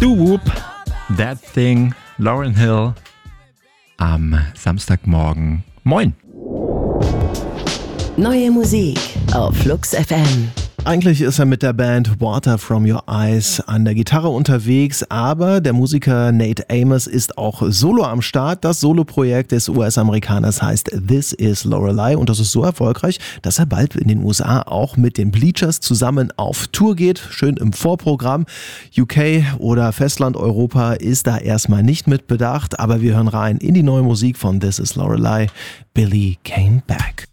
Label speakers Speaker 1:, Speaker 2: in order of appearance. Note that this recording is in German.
Speaker 1: Doo-Wop, That Thing, Lauryn Hill am Samstagmorgen. Moin!
Speaker 2: Neue Musik auf Flux FM.
Speaker 3: Eigentlich ist er mit der Band Water From Your Eyes an der Gitarre unterwegs, aber der Musiker Nate Amos ist auch solo am Start. Das Soloprojekt des US-Amerikaners heißt This Is Lorelei und das ist so erfolgreich, dass er bald in den USA auch mit den Bleachers zusammen auf Tour geht. Schön im Vorprogramm. UK oder Festland Europa ist da erstmal nicht mit bedacht, aber wir hören rein in die neue Musik von This Is Lorelei. Billy Came Back.